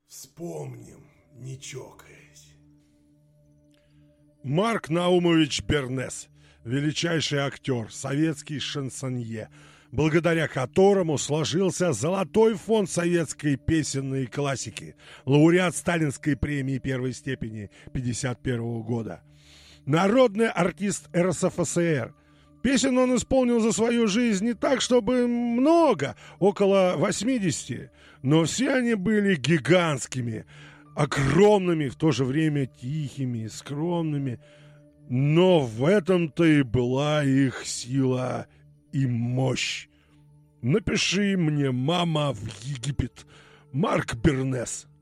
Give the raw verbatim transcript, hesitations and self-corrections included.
Вспомним, не чокаясь. Марк Наумович Бернес, величайший актер, советский шансонье, благодаря которому сложился золотой фонд советской песенной классики, лауреат Сталинской премии первой степени пятьдесят первого года, народный артист эр эс эф эс ер. Песен он исполнил за свою жизнь не так, чтобы много, около восьмидесяти, но все они были гигантскими, огромными, в то же время тихими, скромными. Но в этом-то и была их сила и мощь. Напиши мне, мама, в Египет. Марк Бернес.